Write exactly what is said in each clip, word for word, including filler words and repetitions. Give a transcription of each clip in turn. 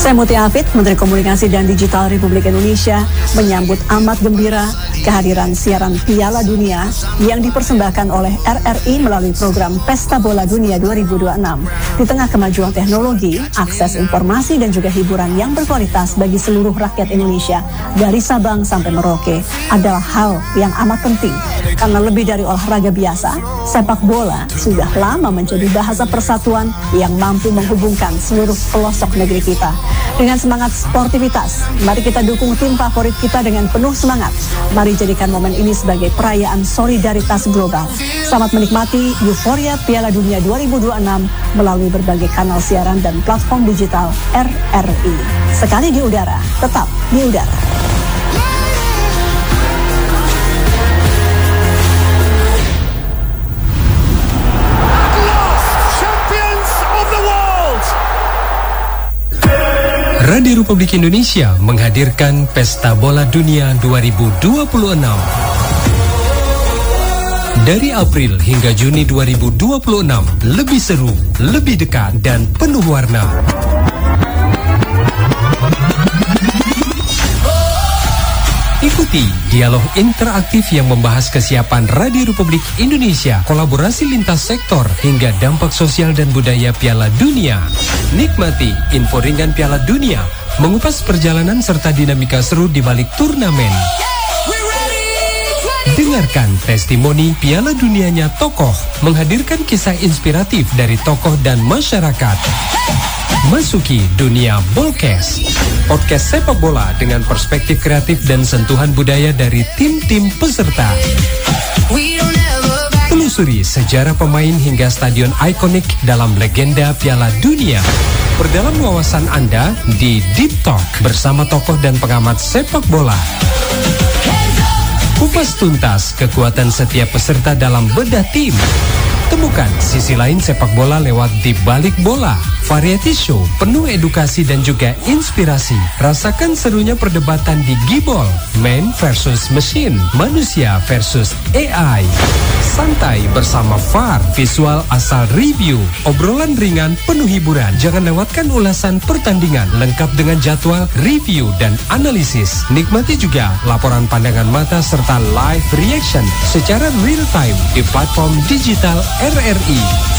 Saya Muti Hafid, Menteri Komunikasi dan Digital Republik Indonesia, menyambut amat gembira kehadiran siaran Piala Dunia yang dipersembahkan oleh R R I melalui program Pesta Bola Dunia dua ribu dua puluh enam. Di tengah kemajuan teknologi, akses informasi dan juga hiburan yang berkualitas bagi seluruh rakyat Indonesia dari Sabang sampai Merauke adalah hal yang amat penting. Karena lebih dari olahraga biasa, sepak bola sudah lama menjadi bahasa persatuan yang mampu menghubungkan seluruh pelosok negeri kita. Dengan semangat sportivitas, mari kita dukung tim favorit kita dengan penuh semangat. Mari jadikan momen ini sebagai perayaan solidaritas global. Selamat menikmati euforia Piala Dunia dua ribu dua puluh enam melalui berbagai kanal siaran dan platform digital R R I. Sekali di udara, tetap di udara. Radio Republik Indonesia menghadirkan Pesta Bola Dunia dua ribu dua puluh enam. Dari April hingga Juni dua ribu dua puluh enam, lebih seru, lebih dekat, dan penuh warna. Ikuti dialog interaktif yang membahas kesiapan Radio Republik Indonesia, kolaborasi lintas sektor, hingga dampak sosial dan budaya Piala Dunia. Nikmati info ringan Piala Dunia, mengupas perjalanan serta dinamika seru di balik turnamen. Dengarkan testimoni Piala Dunianya tokoh, menghadirkan kisah inspiratif dari tokoh dan masyarakat. Masuki dunia Bolkes, podcast sepak bola dengan perspektif kreatif dan sentuhan budaya dari tim-tim peserta. Telusuri sejarah pemain hingga stadion ikonik dalam legenda Piala Dunia. Perdalam wawasan Anda di Deep Talk bersama tokoh dan pengamat sepak bola. Kupas tuntas kekuatan setiap peserta dalam bedah tim. Temukan sisi lain sepak bola lewat Di Balik Bola, variety show penuh edukasi dan juga inspirasi. Rasakan serunya perdebatan di Gibol, man versus machine, manusia versus A I. Santai bersama V A R, visual asal review, obrolan ringan penuh hiburan. Jangan lewatkan ulasan pertandingan lengkap dengan jadwal, review, dan analisis. Nikmati juga laporan pandangan mata serta live reaction secara real time di platform digital R R I.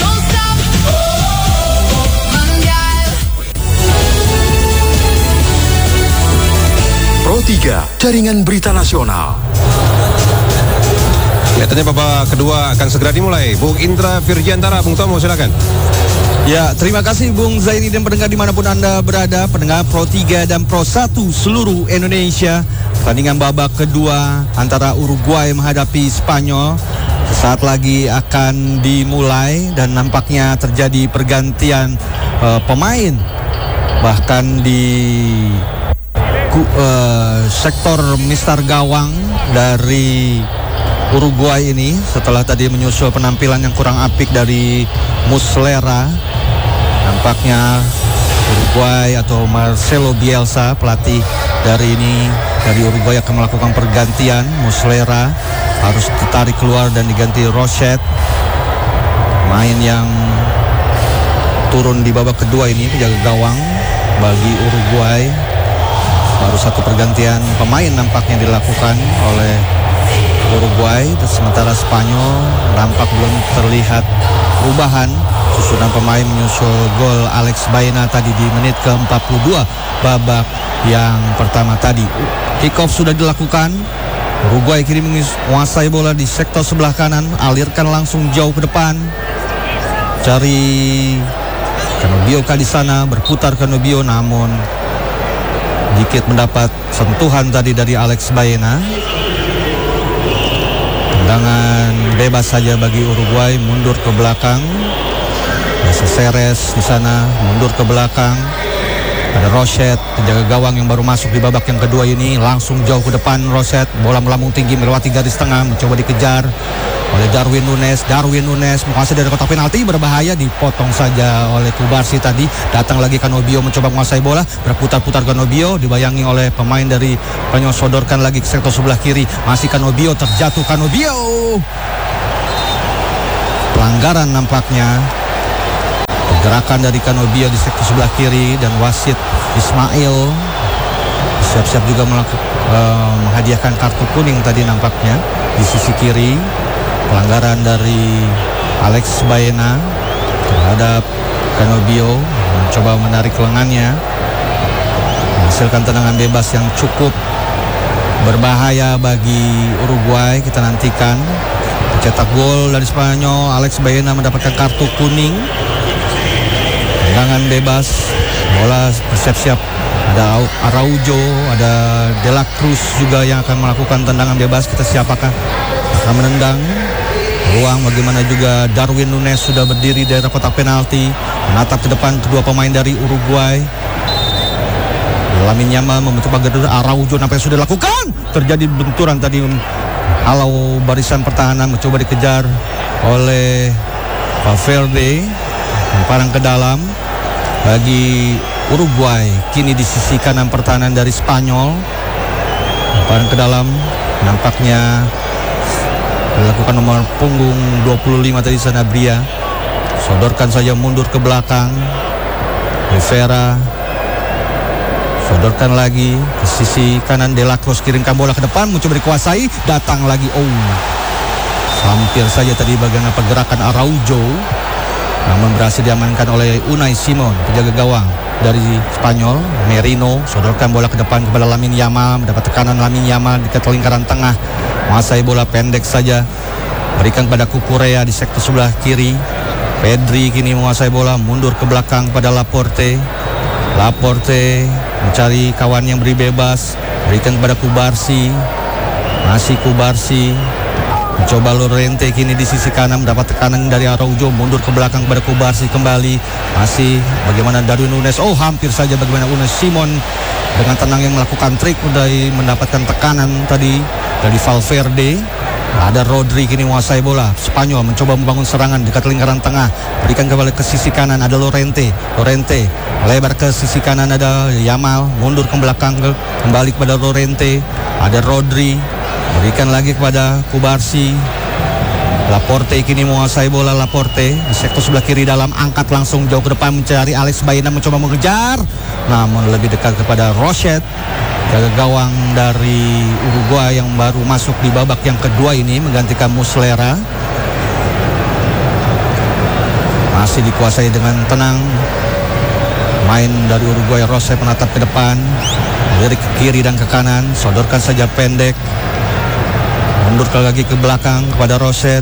Pro tiga, Jaringan Berita Nasional. Kelihatannya babak kedua akan segera dimulai. Bung Indra Virjantara, Bung Tomo, silakan. Ya, terima kasih Bung Zaini dan pendengar dimanapun Anda berada, pendengar Pro tiga dan Pro satu seluruh Indonesia. Pertandingan babak kedua antara Uruguay menghadapi Spanyol sesaat lagi akan dimulai dan nampaknya terjadi pergantian uh, pemain. Bahkan di uh, sektor mister gawang dari Uruguay ini, setelah tadi menyusul penampilan yang kurang apik dari Muslera, nampaknya Uruguay atau Marcelo Bielsa, pelatih dari ini dari Uruguay, akan melakukan pergantian. Muslera harus ditarik keluar dan diganti Roset, main yang turun di babak kedua ini, penjaga gawang bagi Uruguay. Baru satu pergantian pemain nampaknya dilakukan oleh Uruguay, sementara Spanyol nampak belum terlihat perubahan. Susunan pemain menyusul gol Alex Baena tadi di menit ke empat puluh dua babak yang pertama tadi. Kick off sudah dilakukan. Uruguay kini menguasai bola di sektor sebelah kanan, alirkan langsung jauh ke depan. Cari Canobio di sana, berputar Canobio, namun dikit mendapat sentuhan tadi dari Alex Baena. Tendangan bebas saja bagi Uruguay, mundur ke belakang. Cesares di sana mundur ke belakang. Ada Roset, penjaga gawang yang baru masuk di babak yang kedua ini, langsung jauh ke depan. Roset, bola melambung tinggi melewati garis tengah, mencoba dikejar oleh Darwin Nunes. Darwin Nunes menguasai dari kotak penalti, berbahaya, dipotong saja oleh Kubarsi tadi. Datang lagi Canobio mencoba menguasai bola, berputar-putar Canobio, dibayangi oleh pemain dari Spanyol, sodorkan lagi ke sektor sebelah kiri. Masih Canobio, terjatuh Canobio. Pelanggaran nampaknya. Gerakan dari Canobio di sektor sebelah kiri dan wasit Ismail siap-siap juga melakukan uh, menghadiahkan kartu kuning tadi nampaknya di sisi kiri. Pelanggaran dari Alex Baena terhadap Canobio, mencoba menarik lengannya, menghasilkan tendangan bebas yang cukup berbahaya bagi Uruguay. Kita nantikan cetak gol dari Spanyol. Alex Baena mendapatkan kartu kuning. Tendangan bebas, bola bersiap-siap. Ada Araujo, ada De La Cruz juga yang akan melakukan tendangan bebas. Kita siapakah akan menendang. Ruang bagaimana juga Darwin Nunes sudah berdiri di daerah kotak penalti, menatap ke depan kedua pemain dari Uruguay. Lamine Yamal membentuk pagar Araujo, apa yang sudah dilakukan? Terjadi benturan tadi, halau barisan pertahanan, mencoba dikejar oleh Valverde, memparang ke dalam bagi Uruguay. Kini di sisi kanan pertahanan dari Spanyol, memparang ke dalam, nampaknya dilakukan nomor punggung dua puluh lima tadi Sanabria. Sodorkan saja mundur ke belakang Rivera, sodorkan lagi ke sisi kanan. De La Cruz kirimkan bola ke depan, mencoba dikuasai, datang lagi. Oh, hampir saja tadi bagaimana pergerakan Araujo, namun berhasil diamankan oleh Unai Simon, penjaga gawang dari Spanyol. Merino sodorkan bola ke depan kepada Lamine Yamal, mendapat tekanan Lamine Yamal di lingkaran tengah, menguasai bola pendek saja, berikan pada Cucurella di sektor sebelah kiri. Pedri kini menguasai bola, mundur ke belakang pada Laporte. Laporte mencari kawan yang beri bebas, berikan kepada Kubarsi. Masih Kubarsi, mencoba Llorente kini di sisi kanan, mendapat tekanan dari Araujo, mundur ke belakang kepada Kubarsi kembali. Masih bagaimana Darwin Nunes. Oh, hampir saja bagaimana Unai Simon dengan tenang yang melakukan trik, udah mendapatkan tekanan tadi dari Valverde. Ada Rodri kini menguasai bola. Spanyol mencoba membangun serangan dekat lingkaran tengah, berikan kembali ke sisi kanan, ada Llorente. Llorente lebar ke sisi kanan, ada Yamal, mundur ke belakang kembali kepada Llorente. Ada Rodri, berikan lagi kepada Kubarsi. Laporte kini menguasai bola. Laporte di sektor sebelah kiri dalam, angkat langsung jauh ke depan mencari Alex Baena, mencoba mengejar, namun lebih dekat kepada Rochet, jaga gawang dari Uruguay yang baru masuk di babak yang kedua ini menggantikan Muslera. Masih dikuasai dengan tenang main dari Uruguay. Rochet menatap ke depan, lirik ke kiri dan ke kanan, sodorkan saja pendek, mundur lagi ke belakang kepada Rochet,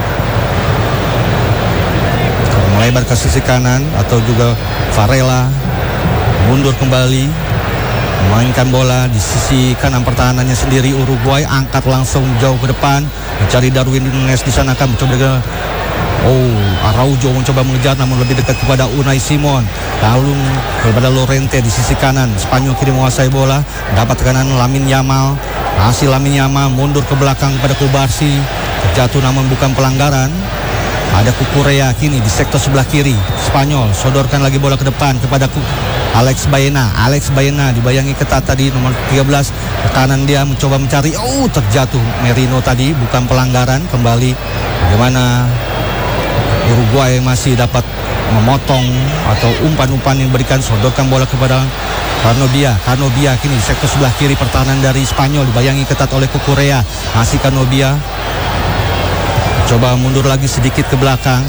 melebar ke sisi kanan atau juga Varela, mundur kembali, memainkan bola di sisi kanan pertahanannya sendiri. Uruguay angkat langsung jauh ke depan, mencari Darwin Nunes di sana, akan mencoba dengan Oh, Araujo mencoba mengejar namun lebih dekat kepada Unai Simon. Lalu kepada Llorente di sisi kanan. Spanyol kini menguasai bola, dapat tekanan Lamine Yamal. Masih Lamine Yamal mundur ke belakang kepada Kubarsi. Terjatuh namun bukan pelanggaran. Ada Cucurella kini di sektor sebelah kiri. Spanyol sodorkan lagi bola ke depan kepada Alex Baena. Alex Baena dibayangi ketat tadi, nomor tiga belas. Ke kanan dia mencoba mencari. Oh, terjatuh Merino tadi, bukan pelanggaran. Kembali bagaimana Uruguay masih dapat memotong atau umpan-umpan yang diberikan. Sodorkan bola kepada Canobia. Canobia kini di sektor sebelah kiri pertahanan dari Spanyol dibayangi ketat oleh Cucurella. Masih Canobia coba mundur lagi sedikit ke belakang.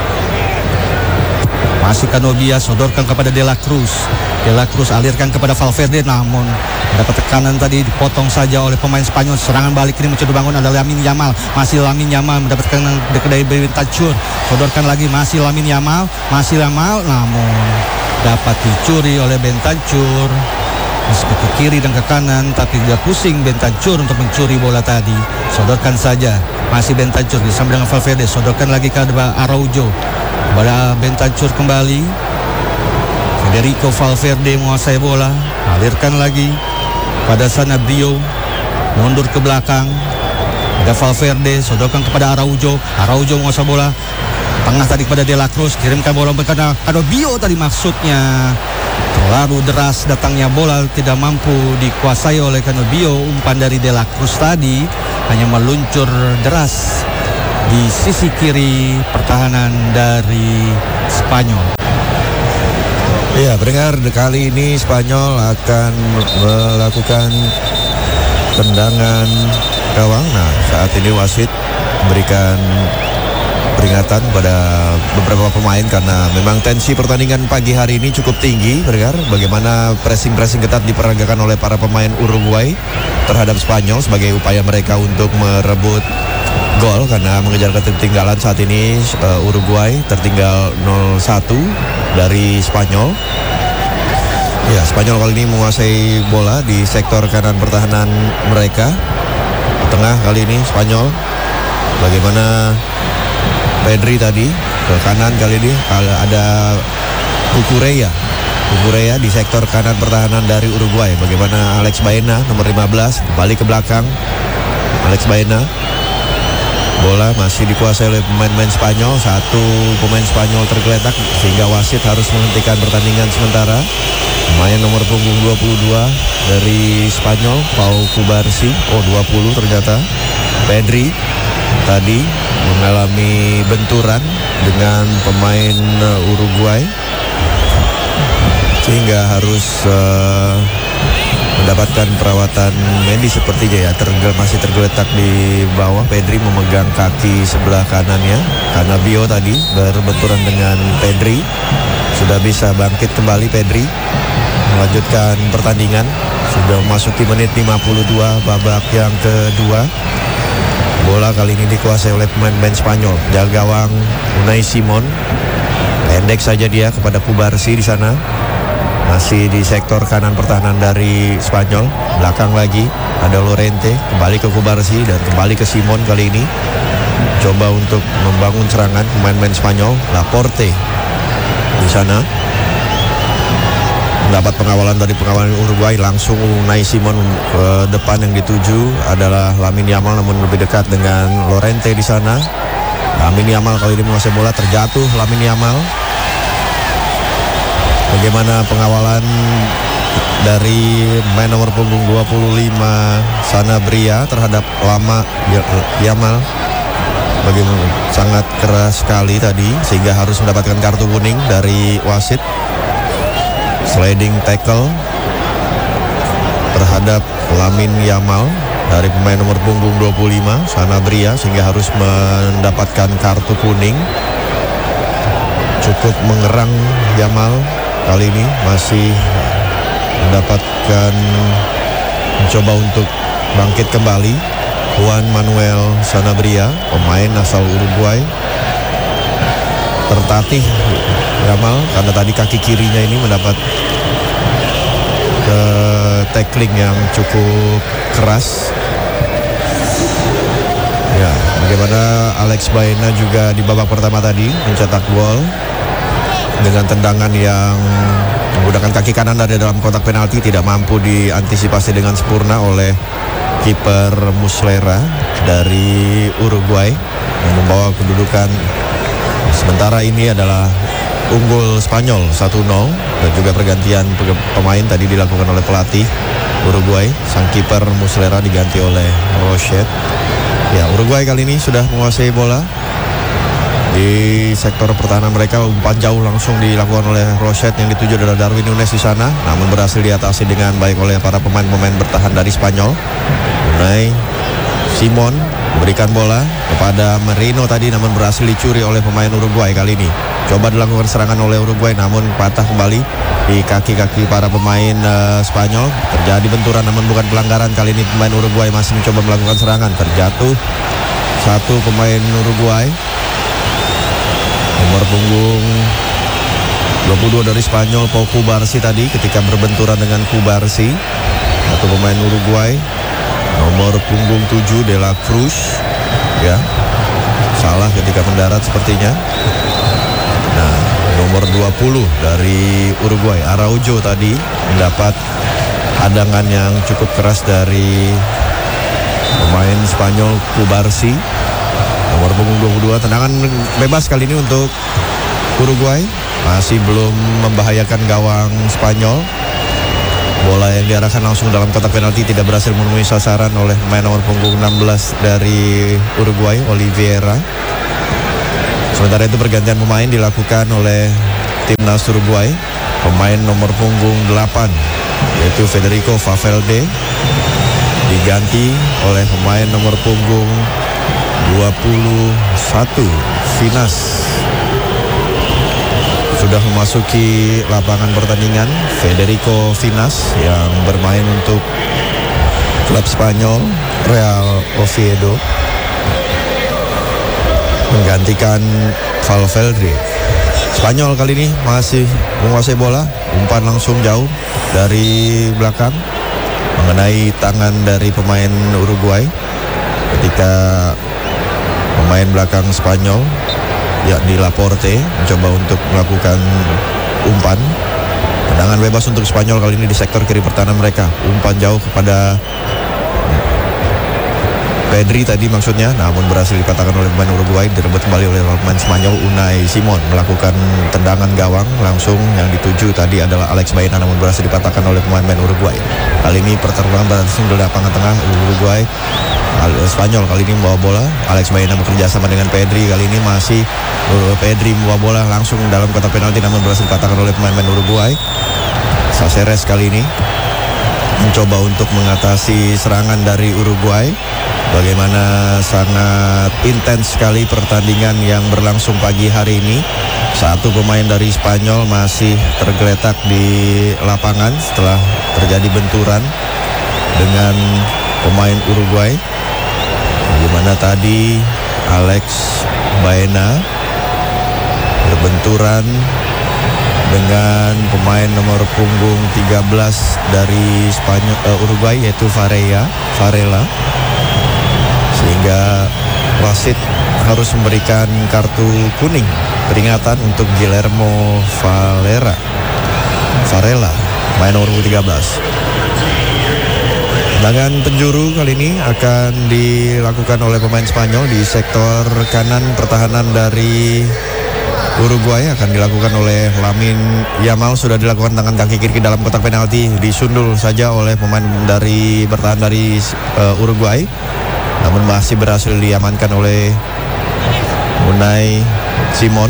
Masih Canobia, sodorkan kepada De La Cruz. De La Cruz alirkan kepada Valverde, namun dapat tekanan tadi, dipotong saja oleh pemain Spanyol. Serangan balik ini mencoba dibangun adalah Lamine Yamal. Masih Lamine Yamal mendapatkan dari Bentancur. Sodorkan lagi, masih Lamine Yamal. Masih Yamal, namun dapat dicuri oleh Bentancur. Meski ke kiri dan ke kanan, tapi tidak pusing Bentancur untuk mencuri bola tadi. Sodorkan saja, masih Bentancur bersama dengan Valverde. Sodorkan lagi ke Araujo. Kepada Bentancur kembali. Federico Valverde menguasai bola, alirkan lagi pada Sanabria, mundur ke belakang. Ada Valverde, sodorkan kepada Araujo. Araujo menguasai bola tengah tadi kepada De La Cruz, kirimkan bola kepada Canobio tadi, maksudnya terlalu deras datangnya bola, tidak mampu dikuasai oleh Canobio. Umpan dari De La Cruz tadi hanya meluncur deras di sisi kiri pertahanan dari Spanyol. Ya, pendengar, kali ini Spanyol akan melakukan tendangan gawang. Nah, saat ini wasit memberikan peringatan pada beberapa pemain karena memang tensi pertandingan pagi hari ini cukup tinggi, pendengar. Bagaimana pressing-pressing ketat diperagakan oleh para pemain Uruguay terhadap Spanyol sebagai upaya mereka untuk merebut gol karena mengejar ketertinggalan. Saat ini uh, Uruguay tertinggal nol satu dari Spanyol. Ya, Spanyol kali ini menguasai bola di sektor kanan pertahanan mereka. Di tengah kali ini Spanyol. Bagaimana Pedri tadi ke kanan kali ini ada Cucurella. Cucurella di sektor kanan pertahanan dari Uruguay. Bagaimana Alex Baena nomor lima belas kembali ke belakang. Alex Baena. Bola masih dikuasai oleh pemain-pemain Spanyol. Satu pemain Spanyol tergeletak sehingga wasit harus menghentikan pertandingan sementara. Pemain nomor punggung dua puluh dua dari Spanyol, Pau Cubarsí. Oh, dua puluh ternyata. Pedri tadi mengalami benturan dengan pemain uh, Uruguay sehingga harus uh, mendapatkan perawatan medis sepertinya ya. Tergel, masih tergeletak di bawah. Pedri memegang kaki sebelah kanannya karena Bio tadi berbenturan dengan Pedri. Sudah bisa bangkit kembali Pedri melanjutkan pertandingan. Sudah memasuki menit lima puluh dua babak yang kedua. Bola kali ini dikuasai oleh pemain-pemain Spanyol. Jaga gawang Unai Simon. Pendek saja dia kepada Cubarsí di sana. Masih di sektor kanan pertahanan dari Spanyol. Belakang lagi ada Llorente. Kembali ke Cubarsí dan kembali ke Simon kali ini. Coba untuk membangun serangan pemain-pemain Spanyol. Laporte di sana. Mendapat pengawalan dari pengawalan Uruguay, langsung Unai Simon ke depan. Yang dituju adalah Lamine Yamal namun lebih dekat dengan Llorente di sana. Lamine Yamal kali ini menguasai bola, terjatuh Lamine Yamal. Bagaimana pengawalan dari main nomor punggung dua puluh lima Sanabria terhadap Lama Yamal. Bagaimana sangat keras sekali tadi sehingga harus mendapatkan kartu kuning dari wasit. Sliding tackle terhadap Lamine Yamal dari pemain nomor punggung dua puluh lima Sanabria sehingga harus mendapatkan kartu kuning. Cukup mengerang Yamal kali ini, masih mendapatkan mencoba untuk bangkit kembali. Juan Manuel Sanabria, pemain asal Uruguay, tertatih Yamal karena tadi kaki kirinya ini mendapat uh, tackling yang cukup keras. Ya, bagaimana Alex Baena juga di babak pertama tadi mencetak gol dengan tendangan yang menggunakan kaki kanan dari dalam kotak penalti, tidak mampu diantisipasi dengan sempurna oleh kiper Muslera dari Uruguay yang membawa kedudukan sementara ini adalah unggul Spanyol satu nol. Dan juga pergantian pemain tadi dilakukan oleh pelatih Uruguay. Sang kiper Muslera diganti oleh Rochet. Ya, Uruguay kali ini sudah menguasai bola di sektor pertahanan mereka. Umpan jauh langsung dilakukan oleh Rochet, yang dituju adalah Darwin Núñez di sana, namun berhasil diatasi dengan baik oleh para pemain-pemain bertahan dari Spanyol. Unai Simon memberikan bola kepada Merino tadi, namun berhasil dicuri oleh pemain Uruguay kali ini. Coba dilakukan serangan oleh Uruguay, namun patah kembali di kaki-kaki para pemain uh, Spanyol. Terjadi benturan namun bukan pelanggaran. Kali ini pemain Uruguay masih mencoba melakukan serangan. Terjatuh satu pemain Uruguay, nomor punggung dua puluh dua dari Spanyol, Pau Cubarsí tadi ketika berbenturan dengan Cubarsí. Satu pemain Uruguay, nomor punggung tujuh De La Cruz, ya, salah ketika mendarat sepertinya. Nah, nomor dua puluh dari Uruguay, Araujo tadi mendapat hadangan yang cukup keras dari pemain Spanyol Cubarsí. Nomor punggung dua puluh dua, tendangan bebas kali ini untuk Uruguay, masih belum membahayakan gawang Spanyol. Bola yang diarahkan langsung dalam kotak penalti tidak berhasil menemui sasaran oleh pemain nomor punggung enam belas dari Uruguay, Oliveira. Sementara itu pergantian pemain dilakukan oleh timnas Uruguay. pemain nomor punggung delapan yaitu Federico Valverde diganti oleh pemain nomor punggung dua puluh satu Vinas. Sudah memasuki lapangan pertandingan Federico Vinas yang bermain untuk klub Spanyol Real Oviedo menggantikan Valverde. Spanyol kali ini masih menguasai bola, umpan langsung jauh dari belakang mengenai tangan dari pemain Uruguay ketika pemain belakang Spanyol yakni Laporte mencoba untuk melakukan umpan. Tendangan bebas untuk Spanyol kali ini di sektor kiri pertahanan mereka. Umpan jauh kepada Pedri tadi maksudnya, namun berhasil dipatahkan oleh pemain Uruguay. Direbut kembali oleh pemain Spanyol. Unai Simon melakukan tendangan gawang langsung, yang dituju tadi adalah Alex Baena, namun berhasil dipatahkan oleh pemain-pemain Uruguay. Kali ini pertarungan berlangsung di lapangan tengah Uruguay. Spanyol kali ini membawa bola. Alex Baena bekerja sama dengan Pedri. Kali ini masih uh, Pedri membawa bola langsung dalam kotak penalti, namun berhasil dipatahkan oleh pemain-pemain Uruguay. Caceres kali ini mencoba untuk mengatasi serangan dari Uruguay. Bagaimana sangat intens sekali pertandingan yang berlangsung pagi hari ini. Satu pemain dari Spanyol masih tergeletak di lapangan setelah terjadi benturan dengan pemain Uruguay. Bagaimana tadi Alex Baena berbenturan dengan pemain nomor punggung tiga belas dari Spanyol, uh, Uruguay yaitu Varela. Varela. Sehingga wasit harus memberikan kartu kuning peringatan untuk Guillermo Valera. Varela, main nomor tiga belas. Tendangan penjuru kali ini akan dilakukan oleh pemain Spanyol di sektor kanan pertahanan dari Uruguay. Akan dilakukan oleh Lamin Yamal. Sudah dilakukan tangan kaki kiri dalam kotak penalti, disundul saja oleh pemain dari bertahan dari uh, Uruguay, namun masih berhasil diamankan oleh Unai Simon.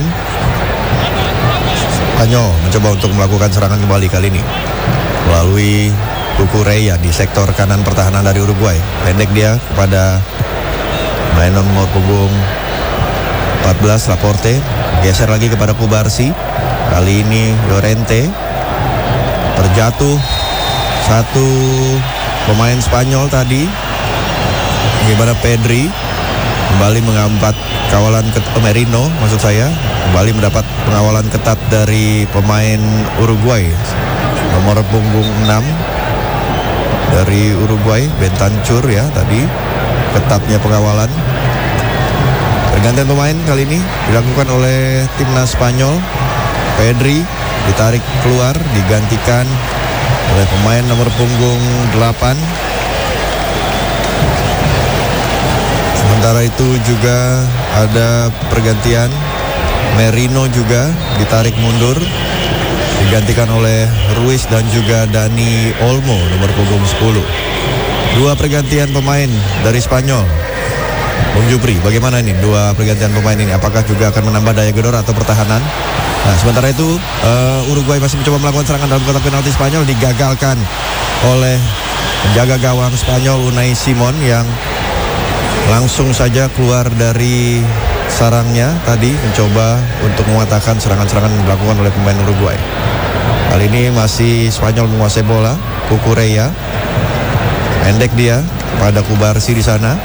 Spanyol mencoba untuk melakukan serangan kembali kali ini melalui Cucurella di sektor kanan pertahanan dari Uruguay. Pendek dia kepada main nomor punggung empat belas Laporte. Geser lagi kepada Kubarsi. Kali ini Llorente. Terjatuh satu pemain Spanyol tadi. Bagaimana Pedri kembali mengambat kawalan ke oh, Merino maksud saya kembali mendapat pengawalan ketat dari pemain Uruguay nomor punggung enam dari Uruguay, Bentancur ya tadi ketatnya pengawalan. Pergantian pemain kali ini dilakukan oleh timnas Spanyol. Pedri ditarik keluar, digantikan oleh pemain nomor punggung delapan. Sementara itu juga ada pergantian, Merino juga ditarik mundur, digantikan oleh Ruiz dan juga Dani Olmo nomor punggung sepuluh. Dua pergantian pemain dari Spanyol. Bung Jupri, bagaimana ini dua pergantian pemain ini? Apakah juga akan menambah daya gedor atau pertahanan? Nah, sementara itu uh, Uruguay masih mencoba melakukan serangan dalam kotak penalti Spanyol, digagalkan oleh penjaga gawang Spanyol Unai Simon yang langsung saja keluar dari sarangnya tadi mencoba untuk mematahkan serangan-serangan yang dilakukan oleh pemain Uruguay. Kali ini masih Spanyol menguasai bola. Cucurella pendek dia pada Kubarsi di sana.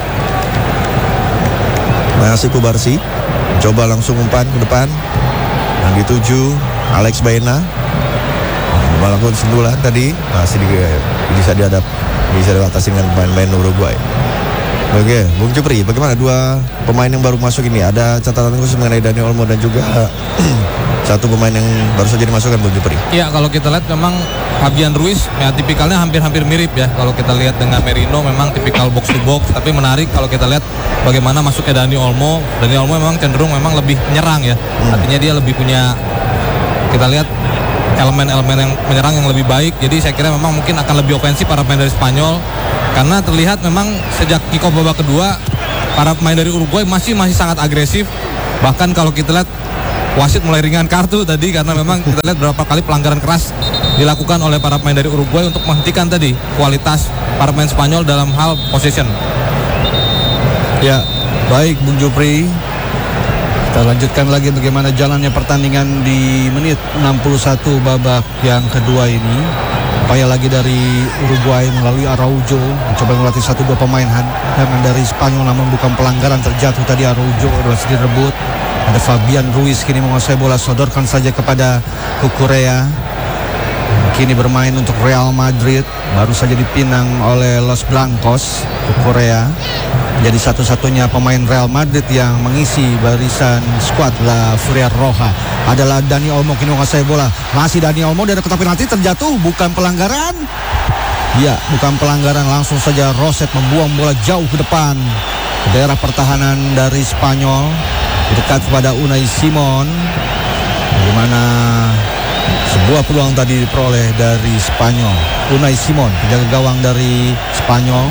Masih Kubarsi mencoba langsung umpan ke depan yang dituju Alex Baena melakukan sundulan tadi, masih di, bisa dihadap bisa diatasi dengan pemain-pemain Uruguay. Oke, Bung Jupri, bagaimana dua pemain yang baru masuk ini? Ada catatan khusus mengenai Dani Olmo dan juga satu pemain yang baru saja dimasukkan, Bung Jupri. Iya, kalau kita lihat memang Fabian Ruiz ya tipikalnya hampir-hampir mirip ya. Kalau kita lihat dengan Merino memang tipikal box to box, tapi menarik kalau kita lihat bagaimana masuknya Dani Olmo. Dani Olmo memang cenderung memang lebih menyerang ya. Hmm. Artinya dia lebih punya, kita lihat elemen-elemen yang menyerang yang lebih baik. Jadi saya kira memang mungkin akan lebih ofensif para pemain dari Spanyol, karena terlihat memang sejak kick off babak kedua para pemain dari Uruguay masih masih sangat agresif. Bahkan kalau kita lihat wasit mulai ringan kartu tadi karena memang kita lihat berapa kali pelanggaran keras dilakukan oleh para pemain dari Uruguay untuk menghentikan tadi kualitas para pemain Spanyol dalam hal possession. Ya, baik Bung Jupri. Kita lanjutkan lagi bagaimana jalannya pertandingan di menit enam puluh satu babak yang kedua ini. Upaya lagi dari Uruguay melalui Araujo, mencoba melatih satu dua pemain cadangan dari Spanyol, namun bukan pelanggaran, terjatuh tadi Araujo, berhasil direbut. Ada Fabian Ruiz kini menguasai bola, sodorkan saja kepada Cucurella. Kini bermain untuk Real Madrid, baru saja dipinang oleh Los Blancos. Cucurella jadi satu-satunya pemain Real Madrid yang mengisi barisan skuad La Furia Roja. Adalah Dani Olmo kini menguasai bola, masih Dani Olmo dari kotak penalti, terjatuh, bukan pelanggaran. Ya, bukan pelanggaran, langsung saja Roset membuang bola jauh ke depan ke daerah pertahanan dari Spanyol, dekat kepada Unai Simon. Bagaimana sebuah peluang tadi diperoleh dari Spanyol. Unai Simon, penjaga gawang dari Spanyol,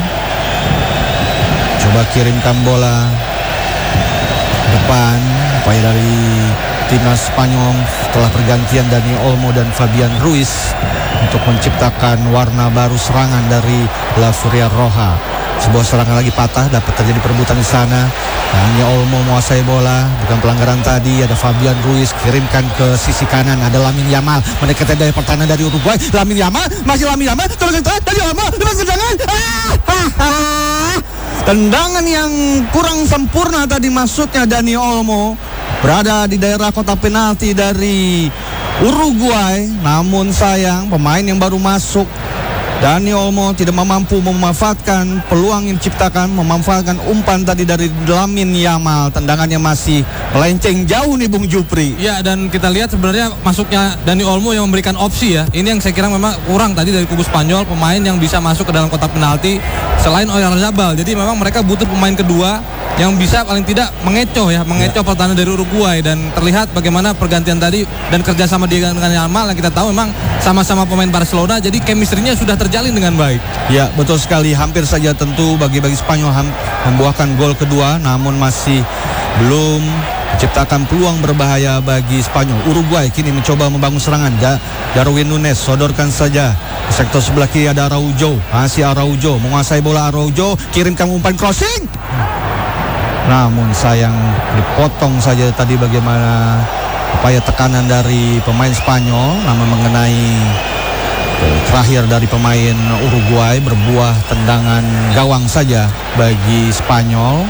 coba kirimkan bola ke depan. Upaya dari timnas Spanyol setelah pergantian Dani Olmo dan Fabian Ruiz untuk menciptakan warna baru serangan dari La Furia Roja. Sebuah serangan lagi patah, dapat terjadi perebutan di sana. Dani Olmo menguasai bola, bukan pelanggaran tadi. Ada Fabian Ruiz, kirimkan ke sisi kanan. Ada Lamine Yamal mendekati dari pertahanan dari Uruguay. Lamine Yamal, masih Lamine Yamal, tolong Dani Olmo, lepas tendangan. Ah, tendangan yang kurang sempurna tadi, maksudnya Dani Olmo berada di daerah kotak penalti dari Uruguay. Namun sayang, pemain yang baru masuk, Dani Olmo, tidak mampu memanfaatkan peluang yang diciptakan, memanfaatkan umpan tadi dari Lamine Yamal. Tendangannya masih melenceng jauh nih Bung Jupri. Ya, dan kita lihat sebenarnya masuknya Dani Olmo yang memberikan opsi ya. Ini yang saya kira memang kurang tadi dari kubu Spanyol, pemain yang bisa masuk ke dalam kotak penalti selain Oyarzabal. Jadi memang mereka butuh pemain kedua yang bisa paling tidak mengecoh ya, mengecoh ya. Pertahanan dari Uruguay, dan terlihat bagaimana pergantian tadi dan kerjasama dia dengan Yamal yang kita tahu memang sama-sama pemain Barcelona, jadi chemistry-nya sudah terjalin dengan baik. Ya, betul sekali. Hampir saja tentu bagi-bagi Spanyol membuahkan gol kedua, namun masih belum menciptakan peluang berbahaya bagi Spanyol. Uruguay kini mencoba membangun serangan. Darwin Nunes sodorkan saja ke sektor sebelah kiri, ada Araujo, masih Araujo menguasai bola. Araujo kirimkan umpan crossing, namun sayang dipotong saja tadi. Bagaimana upaya tekanan dari pemain Spanyol, namun mengenai terakhir dari pemain Uruguay, berbuah tendangan gawang saja bagi Spanyol.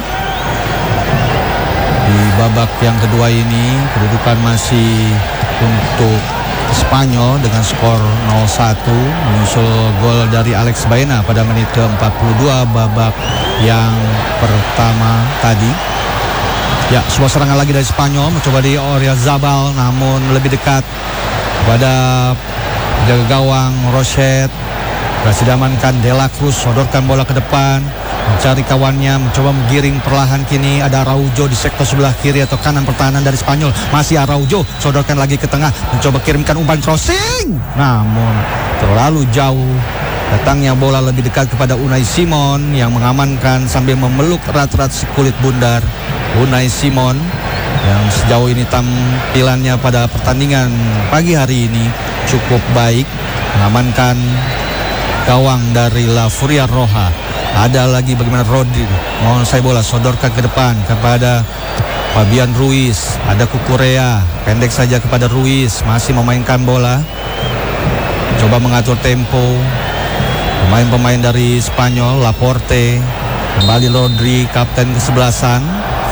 Di babak yang kedua ini kedudukan masih untuk Spanyol dengan skor nol satu, menyusul gol dari Alex Baena pada menit ke empat puluh dua babak yang pertama tadi. Ya, sebuah serangan lagi dari Spanyol, mencoba di Oyarzabal, namun lebih dekat pada jaga gawang Roset. Berhasil diamankan De La Cruz, sodorkan bola ke depan, mencari kawannya, mencoba menggiring perlahan. Kini ada Araujo di sektor sebelah kiri atau kanan pertahanan dari Spanyol. Masih Araujo, sodorkan lagi ke tengah, mencoba kirimkan umpan crossing, namun terlalu jauh. Datangnya bola lebih dekat kepada Unai Simon yang mengamankan sambil memeluk erat-erat si kulit bundar. Unai Simon yang sejauh ini tampilannya pada pertandingan pagi hari ini cukup baik, mengamankan gawang dari La Furia Roja. Ada lagi bagaimana Rodri menguasai bola, sodorkan ke depan kepada Fabian Ruiz. Ada Cucurella, pendek saja kepada Ruiz, masih memainkan bola, coba mengatur tempo. Pemain-pemain dari Spanyol, Laporte, kembali Rodri, kapten kesebelasan.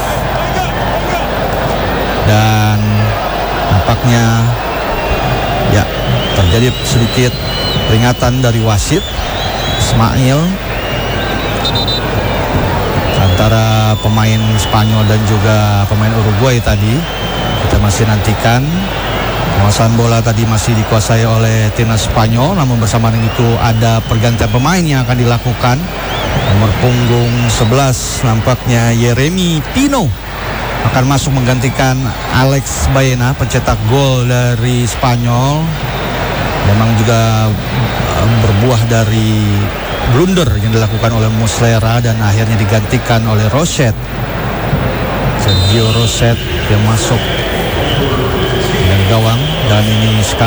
Dan nampaknya ya terjadi sedikit peringatan dari wasit Ismail antara pemain Spanyol dan juga pemain Uruguay tadi. Kita masih nantikan. Penguasaan bola tadi masih dikuasai oleh timnas Spanyol, namun bersamaan itu ada pergantian pemain yang akan dilakukan. Nomor punggung sebelas nampaknya Yeremy Pino akan masuk menggantikan Alex Baena, pencetak gol dari Spanyol. Memang juga berbuah dari blunder yang dilakukan oleh Muslera dan akhirnya digantikan oleh Roset. Sergio Roset yang masuk gawang dan ini sekali